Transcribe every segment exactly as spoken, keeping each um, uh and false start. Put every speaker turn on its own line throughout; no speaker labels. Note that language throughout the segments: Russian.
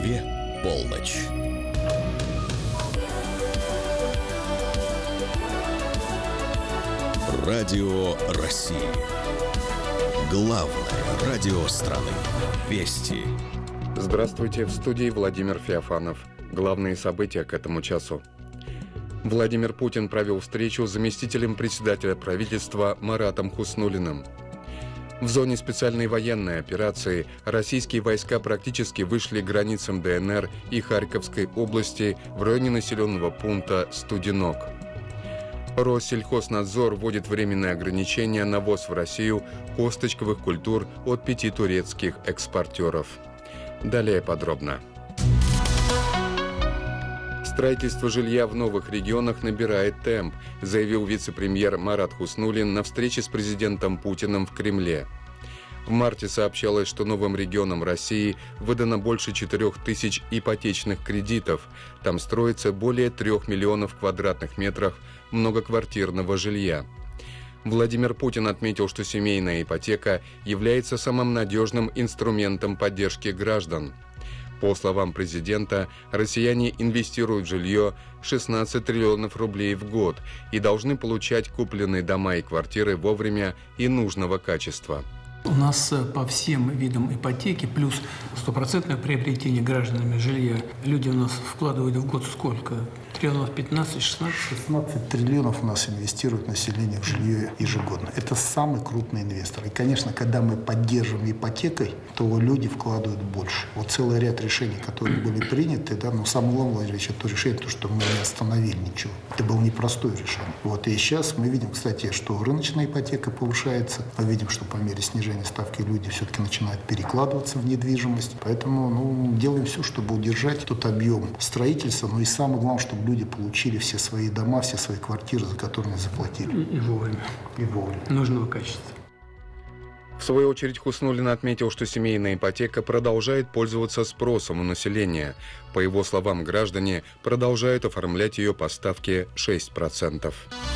Москве полночь. Радио России. Главное радио страны. Вести.
Здравствуйте, в студии Владимир Феофанов. Главные события к этому часу. Владимир Путин провел встречу с заместителем председателя правительства Маратом Хуснуллиным. В зоне специальной военной операции российские войска практически вышли к границам ДНР и Харьковской области в районе населенного пункта Студенок. Россельхознадзор вводит временные ограничения на ввоз в Россию косточковых культур от пяти турецких экспортеров. Далее подробно. Строительство жилья в новых регионах набирает темп, заявил вице-премьер Марат Хуснуллин на встрече с президентом Путиным в Кремле. В марте сообщалось, что новым регионам России выдано больше четырех тысяч ипотечных кредитов. Там строится более трех миллионов квадратных метров многоквартирного жилья. Владимир Путин отметил, что семейная ипотека является самым надежным инструментом поддержки граждан. По словам президента, россияне инвестируют в жилье шестнадцать триллионов рублей в год и должны получать купленные дома и квартиры вовремя и нужного качества.
У нас по всем видам ипотеки плюс стопроцентное приобретение гражданами жилья. Люди у нас вкладывают в год сколько? Триллионов пятнадцать шестнадцать?
шестнадцать триллионов у нас инвестирует население в жилье ежегодно. Это самый крупный инвестор. И, конечно, когда мы поддерживаем ипотекой, то люди вкладывают больше. Вот целый ряд решений, которые были приняты, да, но самое главное, Владимир Ильич, это решение, то, что мы не остановили ничего. Это было непростое решение. Вот, и сейчас мы видим, кстати, что рыночная ипотека повышается. Мы видим, что по мере снижения ставки люди все-таки начинают перекладываться в недвижимость. Поэтому ну, делаем все, чтобы удержать тот объем строительства. Но и самое главное, чтобы люди получили все свои дома, все свои квартиры, за которые заплатили.
И вовремя.
И вовремя.
Нужного качества.
В свою очередь Хуснуллин отметил, что семейная ипотека продолжает пользоваться спросом у населения. По его словам, граждане продолжают оформлять ее по ставке шесть процентов.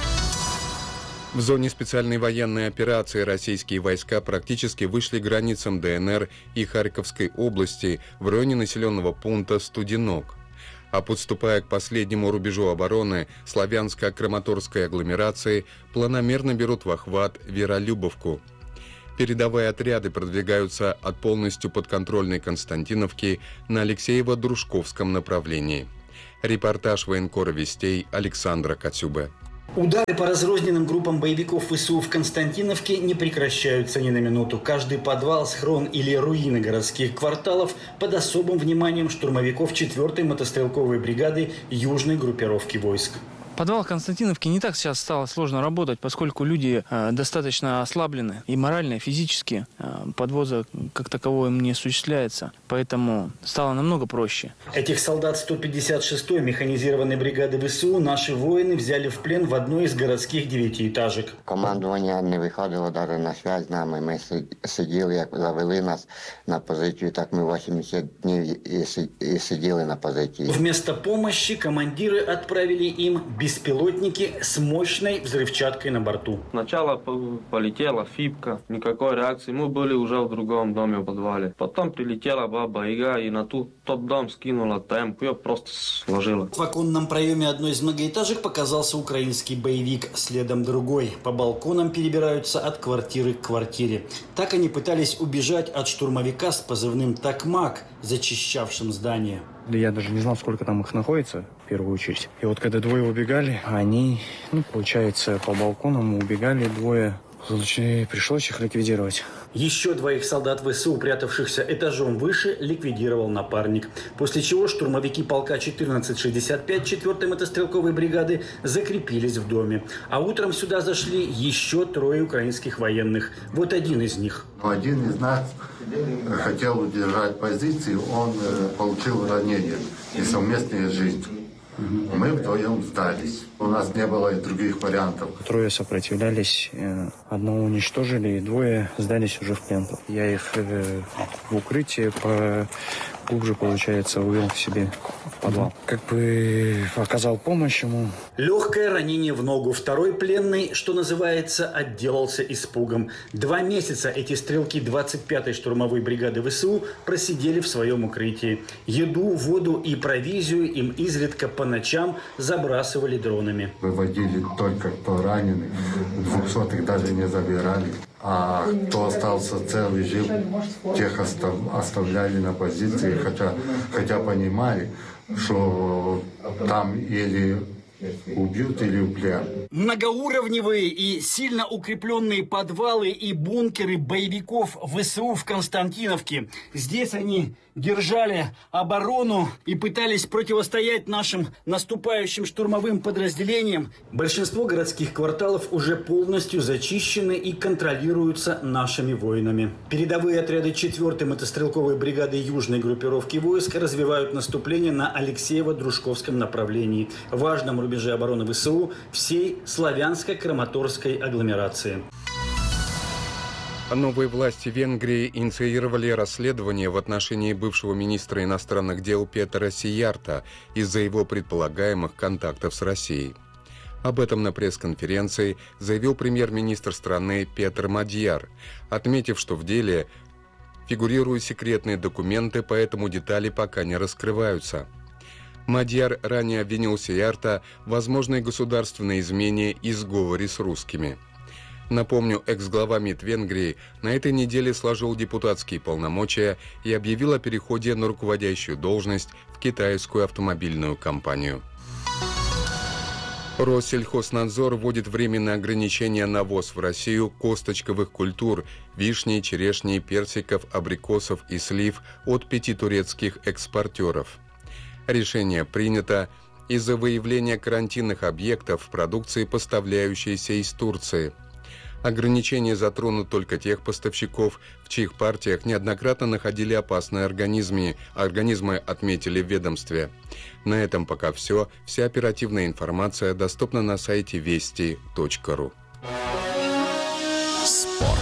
В зоне специальной военной операции российские войска практически вышли к границам ДНР и Харьковской области в районе населенного пункта Студенок. А подступая к последнему рубежу обороны славянско-краматорской агломерации, планомерно берут в охват Веролюбовку. Передовые отряды продвигаются от полностью подконтрольной Константиновки на Алексеево-Дружковском направлении. Репортаж военкора «Вестей» Александра Кацюбе.
Удары по разрозненным группам боевиков ВСУ в Константиновке не прекращаются ни на минуту. Каждый подвал, схрон или руины городских кварталов под особым вниманием штурмовиков четвёртой мотострелковой бригады южной группировки войск.
В подвалах Константиновки не так сейчас стало сложно работать, поскольку люди э, достаточно ослаблены и морально, и физически. Э, подвоза как такового им не осуществляется, поэтому стало намного проще.
Этих солдат сто пятьдесят шестой механизированной бригады ВСУ наши воины взяли в плен в одной из городских девятиэтажек.
Командування не виходило даже на связь з нами. Ми сиділи, як завели нас на позицію, так ми вісімдесят днів і сиділи на позиції.
Вместо помощи командиры отправили им беспилотники с мощной взрывчаткой на борту.
Сначала полетела фибка, никакой реакции. Мы были уже в другом доме в подвале. Потом прилетела баба Яга и на ту, тот дом скинула темп, ее просто сложила.
В оконном проеме одной из многоэтажек показался украинский боевик, следом другой. По балконам перебираются от квартиры к квартире. Так они пытались убежать от штурмовика с позывным «Токмак», зачищавшим здание.
Я даже не знал, сколько там их находится, в первую очередь. И вот когда двое убегали, они, ну, получается, по балконам убегали двое. Пришлось их ликвидировать.
Еще двоих солдат ВСУ, прятавшихся этажом выше, ликвидировал напарник. После чего штурмовики полка четырнадцать шестьдесят пять четвёртой мотострелковой бригады закрепились в доме. А утром сюда зашли еще трое украинских военных. Вот один из них.
Один из нас хотел удержать позиции, он получил ранение и совместная жизнь. Мы вдвоем сдались. У нас не было и других вариантов.
Трое сопротивлялись, одного уничтожили, и двое сдались уже в плен. Я их в укрытие поглубже, получается, увел к себе в подвал. Как бы оказал помощь ему.
Легкое ранение в ногу. Второй пленный, что называется, отделался испугом. Два месяца эти стрелки двадцать пятой штурмовой бригады ВСУ просидели в своем укрытии. Еду, воду и провизию им изредка по ночам забрасывали дронами.
Выводили только кто раненый, двухсотых даже не забирали. А кто остался цел и жив, тех оставляли на позиции, хотя, хотя понимали, что там или убьют, или в плен.
Многоуровневые и сильно укрепленные подвалы и бункеры боевиков ВСУ в Константиновке. Здесь они держали оборону и пытались противостоять нашим наступающим штурмовым подразделениям. Большинство городских кварталов уже полностью зачищены и контролируются нашими воинами. Передовые отряды четвёртой мотострелковой бригады южной группировки войск развивают наступление на Алексеево-Дружковском направлении, важном рубеже обороны ВСУ всей славянско-краматорской агломерации.
Новые власти Венгрии инициировали расследование в отношении бывшего министра иностранных дел Петера Сиярта из-за его предполагаемых контактов с Россией. Об этом на пресс-конференции заявил премьер-министр страны Петр Мадьяр, отметив, что в деле фигурируют секретные документы, поэтому детали пока не раскрываются. Мадьяр ранее обвинил Сиярта в возможной государственной измене и сговоре с русскими. Напомню, экс-глава МИД Венгрии на этой неделе сложил депутатские полномочия и объявил о переходе на руководящую должность в китайскую автомобильную компанию. Россельхознадзор вводит временное ограничение на ввоз в Россию косточковых культур – вишни, черешни, персиков, абрикосов и слив от пяти турецких экспортеров. Решение принято из-за выявления карантинных объектов в продукции, поставляющейся из Турции. Ограничения затронут только тех поставщиков, в чьих партиях неоднократно находили опасные организмы, организмы отметили в ведомстве. На этом пока все. Вся оперативная информация доступна на сайте вести точка ру.
Спорт.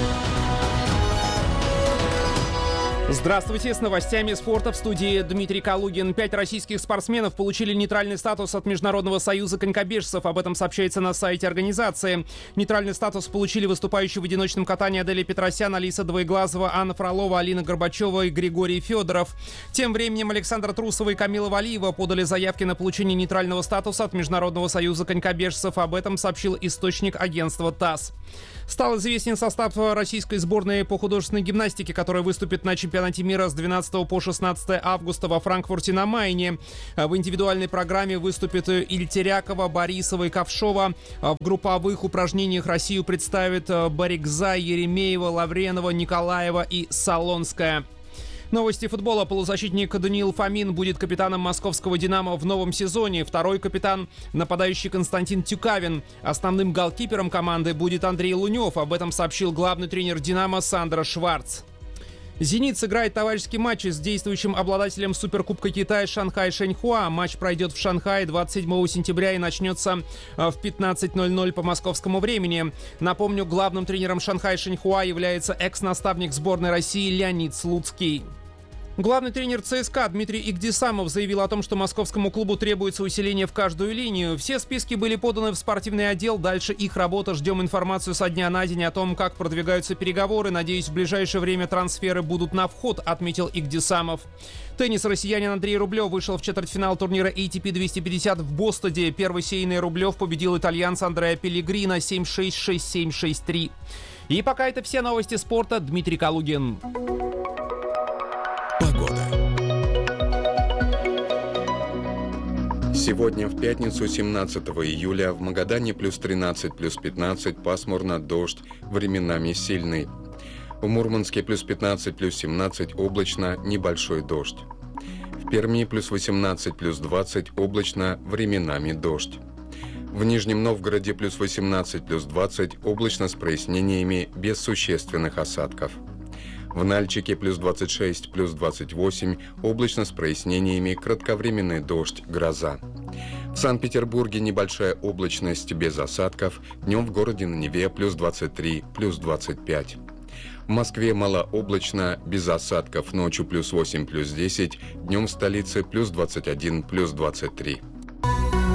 Здравствуйте, с новостями спорта в студии Дмитрий Калугин. Пять российских спортсменов получили нейтральный статус от Международного союза конькобежцев. Об этом сообщается на сайте организации. Нейтральный статус получили выступающие в одиночном катании Аделия Петросян, Алиса Двоеглазова, Анна Фролова, Алина Горбачева и Григорий Федоров. Тем временем Александра Трусова и Камила Валиева подали заявки на получение нейтрального статуса от Международного союза конькобежцев. Об этом сообщил источник агентства ТАСС. Стал известен состав российской сборной по художественной гимнастике, которая выступит на чемпионате мира с двенадцатого по шестнадцатое августа во Франкфурте на Майне. В индивидуальной программе выступят Ильтерякова, Борисова и Ковшова. В групповых упражнениях Россию представят Барикза, Еремеева, Лавренова, Николаева и Солонская. Новости футбола. Полузащитник Даниил Фомин будет капитаном московского «Динамо» в новом сезоне. Второй капитан – нападающий Константин Тюкавин. Основным голкипером команды будет Андрей Лунев. Об этом сообщил главный тренер «Динамо» Сандра Шварц. «Зенит» сыграет товарищеский матч с действующим обладателем Суперкубка Китая Шанхай Шэньхуа. Матч пройдет в Шанхае двадцать седьмого сентября и начнется в пятнадцать ноль ноль по московскому времени. Напомню, главным тренером Шанхай Шэньхуа является экс-наставник сборной России Леонид Слуцкий. Главный тренер ЦСКА Дмитрий Игдисамов заявил о том, что московскому клубу требуется усиление в каждую линию. Все списки были поданы в спортивный отдел. Дальше их работа. Ждем информацию со дня на день о том, как продвигаются переговоры. Надеюсь, в ближайшее время трансферы будут на вход, отметил Игдисамов. Теннис. Россиянин Андрей Рублев вышел в четвертьфинал турнира эй ти пи двести пятьдесят в Бостоне. Первый сейный Рублев победил итальянца Андреа Пеллегрино семь шесть шесть семь шесть три. И пока это все новости спорта. Дмитрий Калугин.
Сегодня, в пятницу, семнадцатого июля, в Магадане плюс тринадцать, плюс пятнадцать, пасмурно, дождь, временами сильный. В Мурманске плюс пятнадцать, плюс семнадцать, облачно, небольшой дождь. В Перми плюс восемнадцать, плюс двадцать, облачно, временами дождь. В Нижнем Новгороде плюс восемнадцать, плюс двадцать, облачно с прояснениями, без существенных осадков. В Нальчике плюс двадцать шесть, плюс двадцать восемь, облачно с прояснениями, кратковременный дождь, гроза. В Санкт-Петербурге небольшая облачность без осадков, днем в городе на Неве плюс двадцать три, плюс двадцать пять. В Москве малооблачно, без осадков, ночью плюс восемь, плюс десять, днем в столице плюс двадцать один, плюс двадцать три.